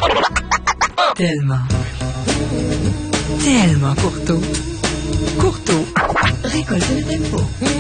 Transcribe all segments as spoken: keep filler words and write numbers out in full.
Tellement. Tellement courteau. Courteau récolte le tempo.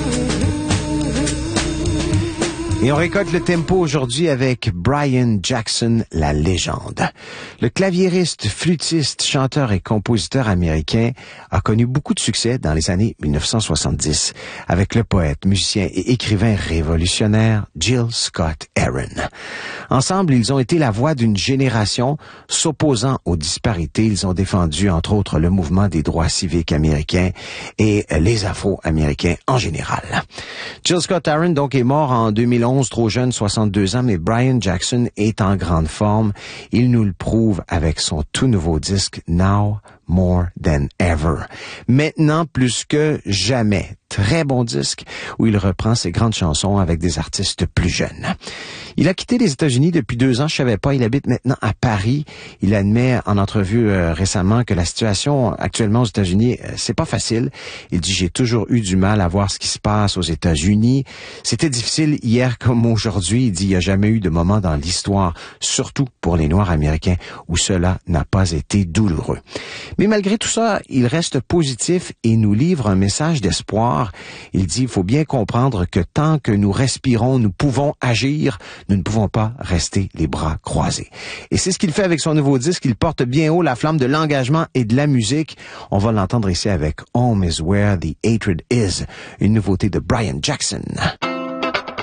Et on récolte le tempo aujourd'hui avec Brian Jackson, la légende. Le claviériste, flûtiste, chanteur et compositeur américain a connu beaucoup de succès dans les années mille neuf cent soixante-dix avec le poète, musicien et écrivain révolutionnaire Gil Scott-Heron. Ensemble, ils ont été la voix d'une génération s'opposant aux disparités. Ils ont défendu, entre autres, le mouvement des droits civiques américains et les Afro-Américains en général. Gil Scott-Heron, donc, est mort en deux mille onze, trop jeune, soixante-deux ans, mais Brian Jackson est en grande forme. Il nous le prouve avec son tout nouveau disque Now More Than Ever. Maintenant, plus que jamais. Très bon disque où il reprend ses grandes chansons avec des artistes plus jeunes. Il a quitté les États-Unis depuis deux ans, je savais pas. Il habite maintenant à Paris. Il admet en entrevue euh, récemment que la situation actuellement aux États-Unis, euh, c'est pas facile. Il dit, j'ai toujours eu du mal à voir ce qui se passe aux États-Unis. C'était difficile hier comme aujourd'hui. Il dit, il n'y a jamais eu de moment dans l'histoire, surtout pour les Noirs américains, où cela n'a pas été douloureux. Mais malgré tout ça, il reste positif et nous livre un message d'espoir. Il dit, il faut bien comprendre que tant que nous respirons, nous pouvons agir. Nous ne pouvons pas rester les bras croisés. Et c'est ce qu'il fait avec son nouveau disque. Il porte bien haut la flamme de l'engagement et de la musique. On va l'entendre ici avec Home is Where the Hatred Is, une nouveauté de Brian Jackson.